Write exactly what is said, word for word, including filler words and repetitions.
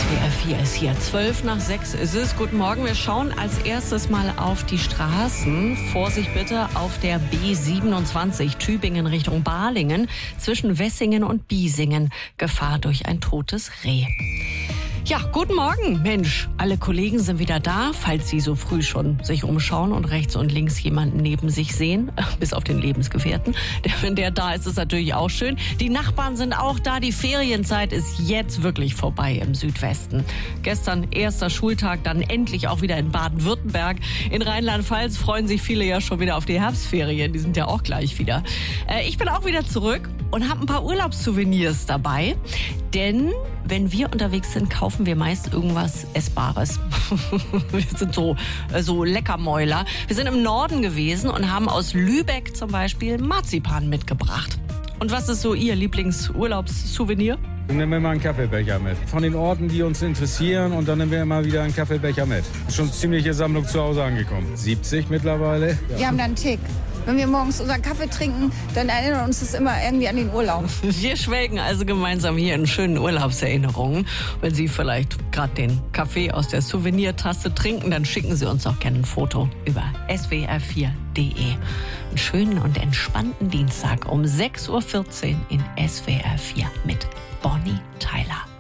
S W R vier ist hier. Zwölf nach sechs ist es. Guten Morgen. Wir schauen als erstes mal auf die Straßen. Vorsicht bitte auf der B siebenundzwanzig Tübingen Richtung Balingen zwischen Wessingen und Biesingen. Gefahr durch ein totes Reh. Ja, guten Morgen, Mensch. Alle Kollegen sind wieder da, falls Sie so früh schon sich umschauen und rechts und links jemanden neben sich sehen, bis auf den Lebensgefährten. Wenn der da ist, ist natürlich auch schön. Die Nachbarn sind auch da. Die Ferienzeit ist jetzt wirklich vorbei im Südwesten. Gestern erster Schultag, dann endlich auch wieder in Baden-Württemberg. In Rheinland-Pfalz freuen sich viele ja schon wieder auf die Herbstferien. Die sind ja auch gleich wieder. Äh, ich bin auch wieder zurück und habe ein paar Urlaubssouvenirs dabei. Denn wenn wir unterwegs sind, kaufen wir meist irgendwas Essbares. Wir sind so, so Leckermäuler. Wir sind im Norden gewesen und haben aus Lübeck zum Beispiel Marzipan mitgebracht. Und was ist so Ihr Lieblingsurlaubssouvenir? Dann nehmen wir mal einen Kaffeebecher mit. Von den Orten, die uns interessieren, und dann nehmen wir immer wieder einen Kaffeebecher mit. Schon eine ziemliche Sammlung zu Hause angekommen. siebzig mittlerweile. Ja. Wir haben da einen Tick. Wenn wir morgens unseren Kaffee trinken, dann erinnert uns das immer irgendwie an den Urlaub. Wir schwelgen also gemeinsam hier in schönen Urlaubserinnerungen. Wenn Sie vielleicht gerade den Kaffee aus der Souvenirtasse trinken, dann schicken Sie uns auch gerne ein Foto über S W R vier punkt de. Einen schönen und entspannten Dienstag um sechs Uhr vierzehn in S W R vier mit Bonnie Tyler.